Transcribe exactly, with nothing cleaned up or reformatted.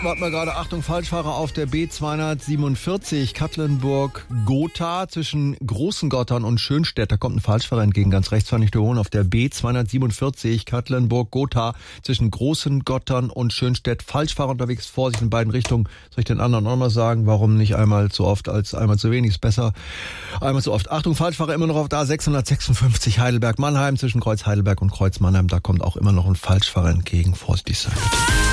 Warte mal gerade, Achtung, Falschfahrer auf der B zweihundertsiebenundvierzig, Katlenburg-Gotha zwischen Großengottern und Schönstedt. Da kommt ein Falschfahrer entgegen, ganz rechts fahren nicht überholen. Auf der B zweihundertsiebenundvierzig, Katlenburg-Gotha zwischen Großengottern und Schönstedt. Falschfahrer unterwegs, Vorsicht in beiden Richtungen. Soll ich den anderen auch mal sagen, warum nicht einmal zu oft als einmal zu wenig? Ist besser. Einmal zu oft. Achtung, Falschfahrer immer noch auf der A sechshundertsechsundfünfzig, Heidelberg-Mannheim zwischen Kreuz Heidelberg und Kreuz Mannheim. Da kommt auch immer noch ein Falschfahrer entgegen. Vorsichtig sein.